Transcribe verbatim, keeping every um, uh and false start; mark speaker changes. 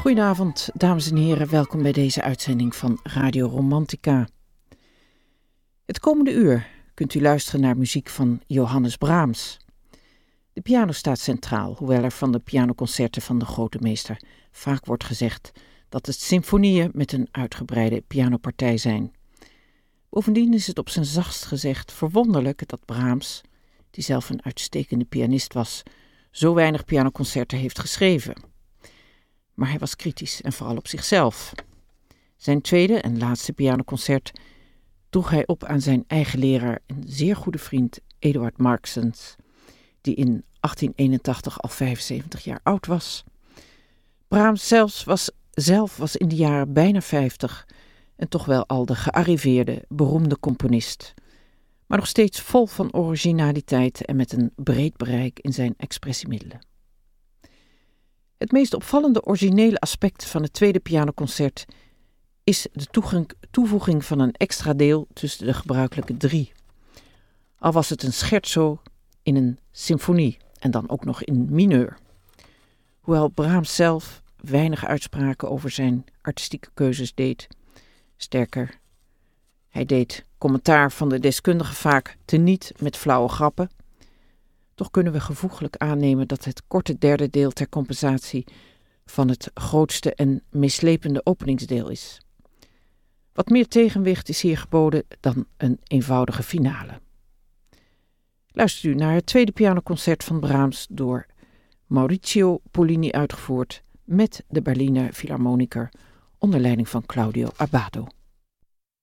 Speaker 1: Goedenavond, dames en heren. Welkom bij deze uitzending van Radio Romantica. Het komende uur kunt u luisteren naar muziek van Johannes Brahms. De piano staat centraal, hoewel er van de pianoconcerten van de grote meester vaak wordt gezegd dat het symfonieën met een uitgebreide pianopartij zijn. Bovendien is het op zijn zachtst gezegd verwonderlijk dat Brahms, die zelf een uitstekende pianist was, zo weinig pianoconcerten heeft geschreven. Maar hij was kritisch en vooral op zichzelf. Zijn tweede en laatste pianoconcert droeg hij op aan zijn eigen leraar en zeer goede vriend Eduard Marxens, die in achttien eenentachtig al vijfenzeventig jaar oud was. Brahms zelfs was, zelf was in de jaren bijna vijftig en toch wel al de gearriveerde, beroemde componist, maar nog steeds vol van originaliteit en met een breed bereik in zijn expressiemiddelen. Het meest opvallende originele aspect van het tweede pianoconcert is de toevoeging van een extra deel tussen de gebruikelijke drie. Al was het een scherzo in een symfonie en dan ook nog in mineur. Hoewel Brahms zelf weinig uitspraken over zijn artistieke keuzes deed. Sterker, hij deed commentaar van de deskundigen vaak teniet met flauwe grappen. Toch kunnen we gevoeglijk aannemen dat het korte derde deel ter compensatie van het grootste en meeslepende openingsdeel is. Wat meer tegenwicht is hier geboden dan een eenvoudige finale. Luistert u naar het tweede pianoconcert van Brahms door Maurizio Pollini uitgevoerd met de Berliner Philharmoniker onder leiding van Claudio Abbado.